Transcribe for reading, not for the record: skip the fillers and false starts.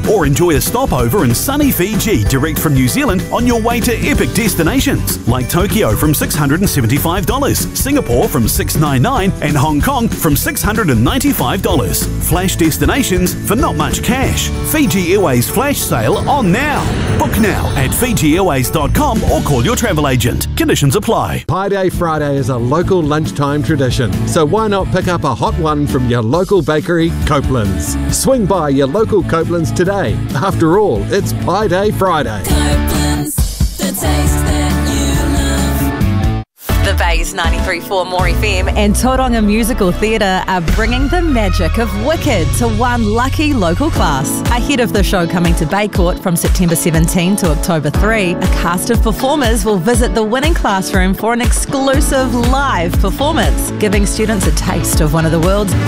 or enjoy a stopover in sunny Fiji direct from New Zealand on your way to epic destinations like Tokyo from $675, Singapore from $699 and Hong Kong from $695. Flash destinations for not much cash. Fiji Airways flash sale on now. Book now at FijiAirways.com or call your travel agent. Conditions apply. Pie Day Friday is a local lunchtime tradition, so why not pick up a hot one from your local bakery, Copeland's? Swing by your local Copeland's today. After all, it's Pie Day Friday. Copeland's, the taste that you love. The Bay's 93.4 More FM and Tauranga Musical Theatre are bringing the magic of Wicked to one lucky local class. Ahead of the show coming to Bay Court from September 17 to October 3, a cast of performers will visit the winning classroom for an exclusive live performance, giving students a taste of one of the world's